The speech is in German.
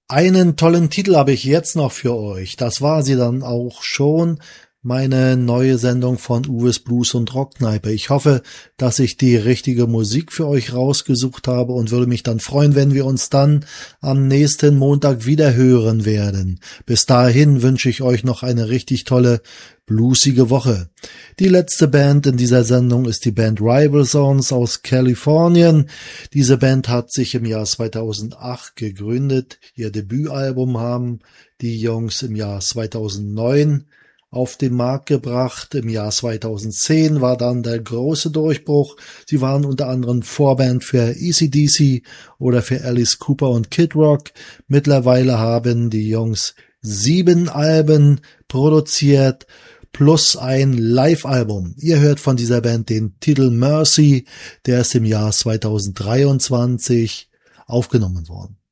Einen tollen Titel habe ich jetzt noch für euch. Das war sie dann auch schon, meine neue Sendung von Uwes Blues und Rockkneipe. Ich hoffe, dass ich die richtige Musik für euch rausgesucht habe und würde mich dann freuen, wenn wir uns dann am nächsten Montag wieder hören werden. Bis dahin wünsche ich euch noch eine richtig tolle bluesige Woche. Die letzte Band in dieser Sendung ist die Band Rival Sons aus Kalifornien. Diese Band hat sich im Jahr 2008 gegründet. Ihr Debütalbum haben die Jungs im Jahr 2009 auf den Markt gebracht. Im Jahr 2010 war dann der große Durchbruch. Sie waren unter anderem Vorband für AC/DC oder für Alice Cooper und Kid Rock. Mittlerweile haben die Jungs 7 Alben produziert plus ein Live-Album. Ihr hört von dieser Band den Titel Mercy, der ist im Jahr 2023 aufgenommen worden.